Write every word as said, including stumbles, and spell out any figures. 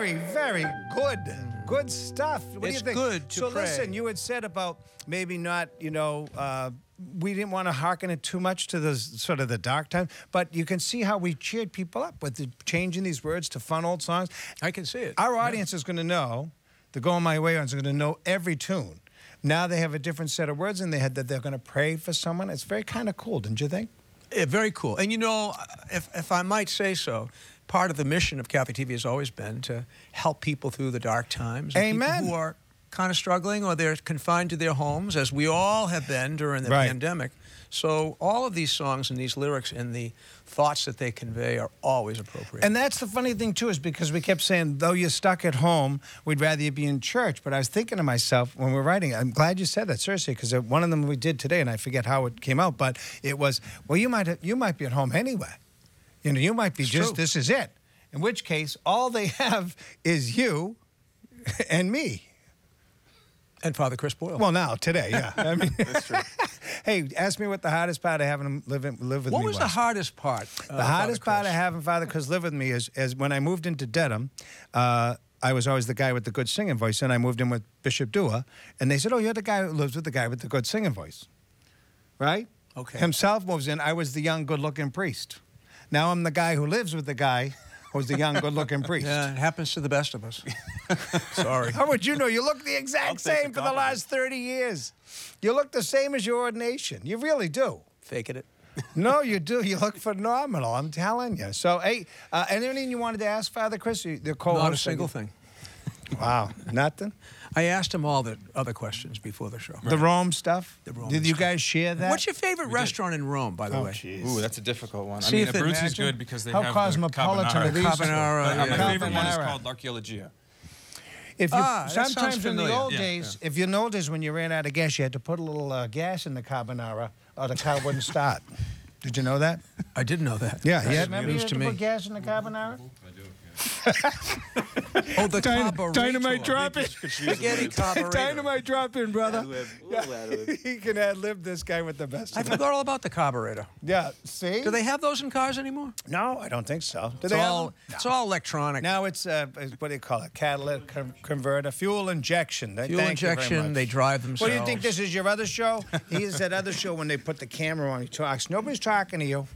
Very, very good. Good stuff. What It's do you think? good to so pray. listen, you had said about maybe not, you know, uh, we didn't want to hearken it too much to the sort of the dark time, but you can see how we cheered people up with the changing these words to fun old songs. I can see it. Our audience is going to know, the Going My Way ones are going to know every tune. Now they have a different set of words in their head that they're going to pray for someone. It's very kind of cool, didn't you think? Yeah, very cool. And you know, if, if I might say so, part of the mission of Catholic T V has always been to help people through the dark times. And Amen. People who are kind of struggling or they're confined to their homes, as we all have been during the Right. pandemic. So all of these songs and these lyrics and the thoughts that they convey are always appropriate. And that's the funny thing, too, is because we kept saying, though you're stuck at home, we'd rather you be in church. But I was thinking to myself when we were writing, I'm glad you said that, seriously, because one of them we did today, and I forget how it came out, but it was, well, you might you might be at home anyway. You know, you might be It's just, true. this is it. In which case, all they have is you and me. And Father Chris Boyle. Well, now, today, yeah. I mean, That's true. hey, ask me what the hardest part of having him live, in, live with what me was the hardest part? uh, The hardest Father part Chris? of having Father Chris live with me is, is when I moved into Dedham, uh, I was always the guy with the good singing voice, and I moved in with Bishop Dua, and they said, oh, you're the guy who lives with the guy with the good singing voice, right? Okay. Himself moves in, I was the young, good-looking priest. Now I'm the guy who lives with the guy who's the young, good-looking priest. Yeah, it happens to the best of us. Sorry. How would you know? You look the I'll exact take same the for the compliment. last thirty years. You look the same as your ordination. You really do. Faking it. No, you do. You look phenomenal. I'm telling you. So, hey, uh, anything you wanted to ask Father Chris? You- The co-host. Not a single thing. Wow, nothing. I asked him all the other questions before the show. The Rome stuff. The Rome Did you stuff. guys share that? What's your favorite restaurant in Rome, by the Oh, way? jeez. Ooh, that's a difficult one. See I mean, if it- Abruzzi's Imagine good because they how have cosmopolitan the it is. carbonara. Carbonara, But, uh, yeah. my favorite one is Carbonara. called L'Archeologia. If you, Ah, that sounds sometimes in the familiar. old Yeah, days, if you noticed when you ran out of gas, you had to put a little uh, gas in the carbonara, or the car wouldn't start. Did you know that? I didn't know that. Yeah, That's yeah. Remember you news had to to me. put gas in the carbonara? Oh, the Dyn- carburetor. dynamite drop it. Spaghetti carburetor. Dynamite drop in, brother. Ad-lib, little ad-lib. He can ad lib this guy with the best. I of them. forgot all about the carburetor. Yeah, see? Do they have those in cars anymore? No, I don't think so. Do It's they have all, them? it's all electronic. Now it's, uh, what do you call it? Catalytic con- converter, fuel injection. Th- Fuel thank you very injection, much. they drive themselves. What do you think this is your other show? He is that other show when they put the camera on. He talks. Nobody's talking to you.